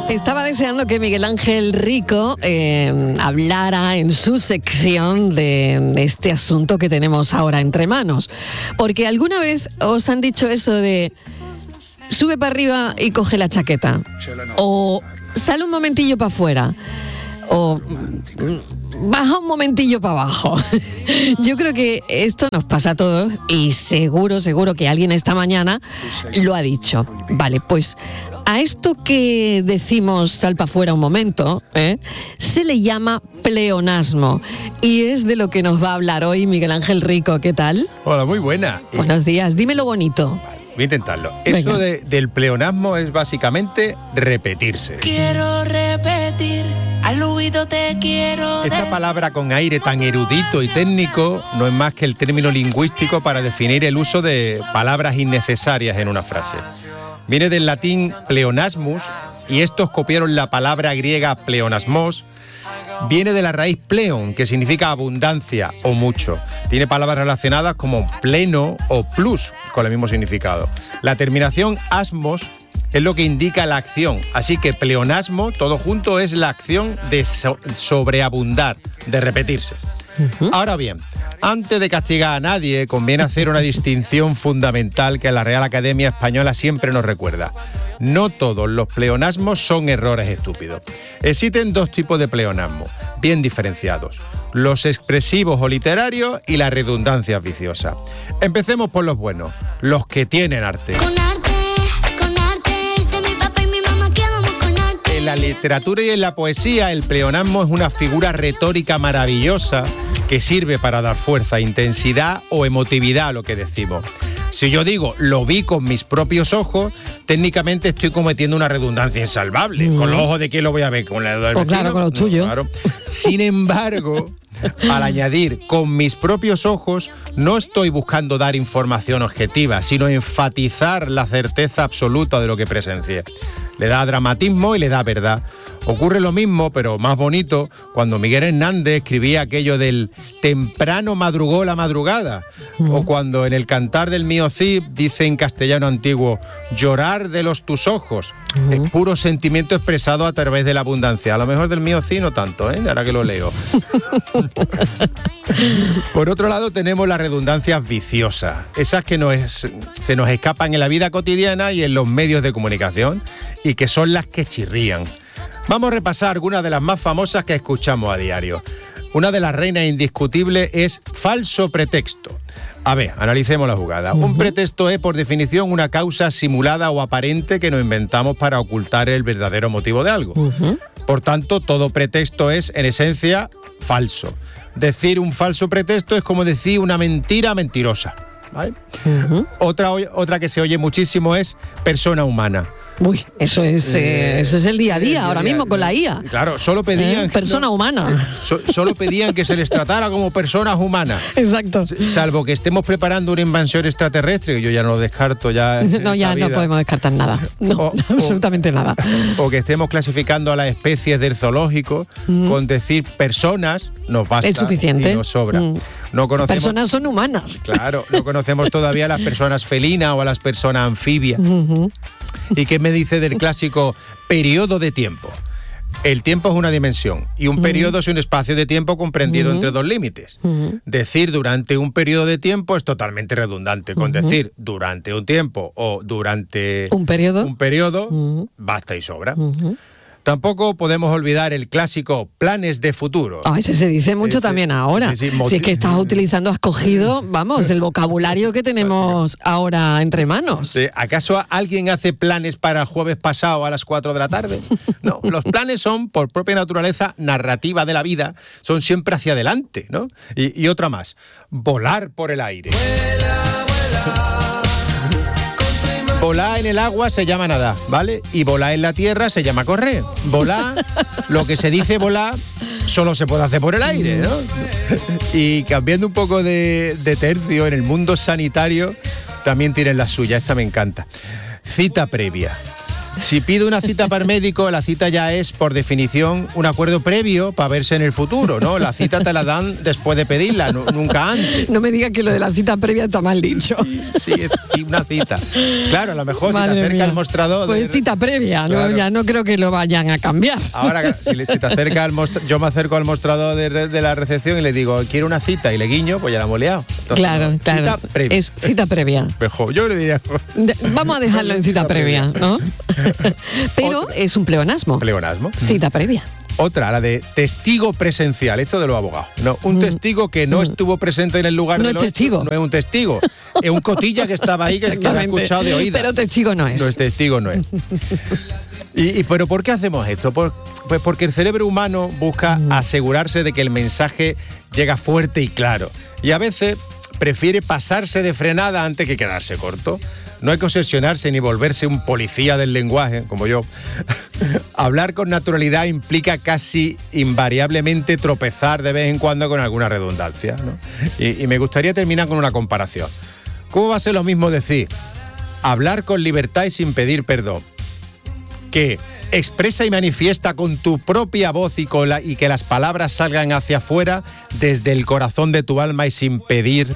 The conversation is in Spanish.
Estaba deseando que Miguel Ángel Rico hablara en su sección de este asunto que tenemos ahora entre manos. Porque alguna vez os han dicho eso de sube para arriba y coge la chaqueta. O sale un momentillo para afuera. O baja un momentillo para abajo. Yo creo que esto nos pasa a todos y seguro que alguien esta mañana lo ha dicho. Vale, pues a esto que decimos sal para afuera un momento, se le llama pleonasmo. Y es de lo que nos va a hablar hoy Miguel Ángel Rico. ¿Qué tal? Hola, muy buena. Buenos días, dímelo bonito. Voy a intentarlo. Venga. Eso del pleonasmo es básicamente repetirse. Quiero repetir, al oído te quiero decir. Esta palabra con aire tan erudito y técnico no es más que el término lingüístico para definir el uso de palabras innecesarias en una frase. Viene del latín pleonasmus y estos copiaron la palabra griega pleonasmos. Viene de la raíz pleon, que significa abundancia o mucho. Tiene palabras relacionadas como pleno o plus, con el mismo significado. La terminación asmos es lo que indica la acción, así que pleonasmo, todo junto, es la acción de sobreabundar, de repetirse. Ahora bien, antes de castigar a nadie, conviene hacer una distinción fundamental que la Real Academia Española siempre nos recuerda. No todos los pleonasmos son errores estúpidos. Existen dos tipos de pleonasmo, bien diferenciados: los expresivos o literarios y las redundancias viciosas. Empecemos por los buenos, los que tienen arte. En la literatura y en la poesía, el pleonasmo es una figura retórica maravillosa que sirve para dar fuerza, intensidad o emotividad a lo que decimos. Si yo digo, lo vi con mis propios ojos, técnicamente estoy cometiendo una redundancia insalvable. ¿Con los ojos de quién lo voy a ver? ¿Con la del vecino? Claro, con los tuyos. Claro. Sin embargo, al añadir con mis propios ojos, no estoy buscando dar información objetiva, sino enfatizar la certeza absoluta de lo que presencié. Le da dramatismo y le da verdad. Ocurre lo mismo, pero más bonito, cuando Miguel Hernández escribía aquello del temprano madrugó la madrugada, o cuando en el Cantar del Mío Cid dice en castellano antiguo, llorar de los tus ojos. Es puro sentimiento expresado a través de la abundancia. A lo mejor del Mío Cid no tanto, ahora que lo leo. Por otro lado tenemos las redundancias viciosas, esas que se nos escapan en la vida cotidiana y en los medios de comunicación, y que son las que chirrían. Vamos a repasar algunas de las más famosas que escuchamos a diario. Una de las reinas indiscutibles es falso pretexto. A ver, analicemos la jugada. Un pretexto es, por definición, una causa simulada o aparente que nos inventamos para ocultar el verdadero motivo de algo. Por tanto, todo pretexto es, en esencia, falso. Decir un falso pretexto es como decir una mentira mentirosa, ¿vale? Otra que se oye muchísimo es persona humana. Uy, eso es el día a día, ahora mismo con la IA. Claro, solo pedían... persona humana. Solo pedían que se les tratara como personas humanas. Exacto. Salvo que estemos preparando una invasión extraterrestre, que yo ya no lo descarto ya. No, ya no podemos descartar nada. No, absolutamente nada. O que estemos clasificando a las especies del zoológico, con decir personas nos basta. Es suficiente. Y nos sobra. No conocemos, personas son humanas. Claro, no conocemos todavía a las personas felinas o a las personas anfibias. ¿Y qué me dice del clásico periodo de tiempo? El tiempo es una dimensión y un periodo es un espacio de tiempo comprendido entre dos límites. Decir durante un periodo de tiempo es totalmente redundante. Con decir durante un tiempo o durante un periodo basta y sobra. Tampoco podemos olvidar el clásico planes de futuro. Ese se dice mucho también ahora. Si es que estás utilizando, has cogido, el vocabulario que tenemos ahora entre manos. ¿Acaso alguien hace planes para el jueves pasado a las 4 de la tarde? No, los planes son, por propia naturaleza narrativa de la vida, son siempre hacia adelante, ¿no? Y otra más, volar por el aire. Volar en el agua se llama nadar, ¿vale? Y volar en la tierra se llama correr. Volar, lo que se dice volar, solo se puede hacer por el aire, ¿no? Y cambiando un poco de tercio, en el mundo sanitario también tienen la suya, esta me encanta. Cita previa. Si pido una cita para el médico, la cita ya es, por definición, un acuerdo previo para verse en el futuro, ¿no? La cita te la dan después de pedirla, nunca antes. No me digas que lo de la cita previa está mal dicho. Sí, es una cita. Claro, a lo mejor Madre si te acerca mía. al mostrador... Pues cita previa, Claro. ¿no? Ya no creo que lo vayan a cambiar. Ahora, si te acerca al mostrador, yo me acerco al mostrador de la recepción y le digo, quiero una cita, y le guiño, pues ya la hemos liado. Entonces, Claro, no, claro. Cita previa. Es cita previa. Mejor, yo le diría... Vamos a dejarlo en cita previa, ¿no? Pero es un pleonasmo. Pleonasmo. Cita previa. Otra, la de testigo presencial, esto de los abogados. No, un testigo que no estuvo presente en el lugar No del es testigo. No es un testigo. Es un cotilla que estaba ahí, que lo ha Exactamente. escuchado de oídas. Pero testigo no es. No es testigo, no es. ¿Pero por qué hacemos esto? Pues porque el cerebro humano busca asegurarse de que el mensaje llega fuerte y claro. Y a veces prefiere pasarse de frenada antes que quedarse corto. No hay que obsesionarse ni volverse un policía del lenguaje, como yo. Hablar con naturalidad implica casi invariablemente tropezar de vez en cuando con alguna redundancia, ¿no? Y me gustaría terminar con una comparación. ¿Cómo va a ser lo mismo decir hablar con libertad y sin pedir perdón que expresa y manifiesta con tu propia voz y que las palabras salgan hacia afuera desde el corazón de tu alma y sin pedir